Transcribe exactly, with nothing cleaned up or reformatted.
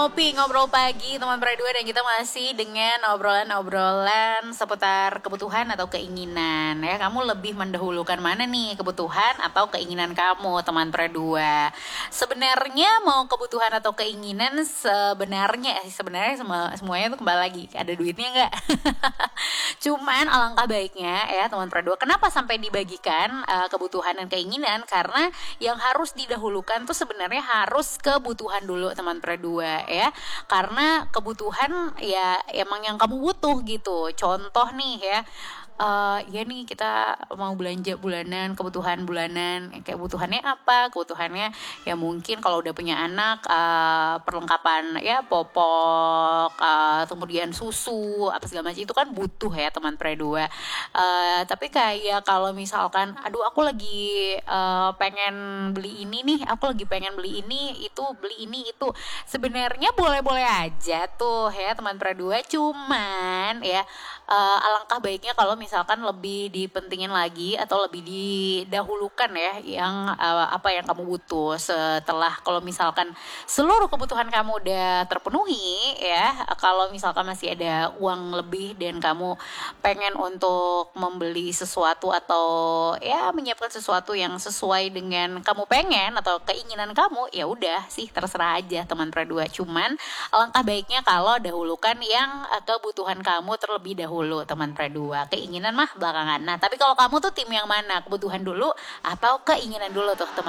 Ngopi ngobrol pagi teman berdua, dan kita masih dengan obrolan-obrolan seputar kebutuhan atau keinginan ya. Kamu lebih mendahulukan mana nih, kebutuhan atau keinginan kamu teman berdua? Sebenarnya mau kebutuhan atau keinginan sebenarnya eh, sebenarnya semua, semuanya tuh kembali lagi ada duitnya nggak? Cuman alangkah baiknya ya teman berdua, kenapa sampai dibagikan uh, kebutuhan dan keinginan? Karena yang harus didahulukan tuh sebenarnya harus kebutuhan dulu teman berdua ya, karena kebutuhan ya emang yang kamu butuh gitu. Contoh nih ya, uh, ya nih kita mau belanja bulanan, kebutuhan bulanan, kayak kebutuhannya apa? Kebutuhannya ya mungkin kalau udah punya anak, uh, perlengkapan ya popok, uh, kemudian susu apa segala macam, itu kan butuh ya teman berdua. Uh, tapi kayak kalau misalkan, aduh aku lagi uh, pengen beli ini nih, aku lagi pengen beli ini, itu beli ini itu, sebenarnya boleh-boleh aja tuh ya teman berdua. Cuman ya uh, alangkah baiknya kalau misalkan lebih dipentingin lagi atau lebih didahulukan ya yang uh, apa yang kamu butuh. Setelah kalau misalkan seluruh kebutuhan kamu udah terpenuhi ya, kalau misalkan masih ada uang lebih dan kamu pengen untuk membeli sesuatu atau ya menyiapkan sesuatu yang sesuai dengan kamu pengen atau keinginan kamu, ya udah sih terserah aja teman berdua. Cuman alangkah baiknya kalau dahulukan yang uh, kebutuhan kamu terlebih dahulu teman berdua. Keinginan mah belakangan. Nah, tapi kalau kamu tuh tim yang mana? Kebutuhan dulu atau keinginan dulu tuh teman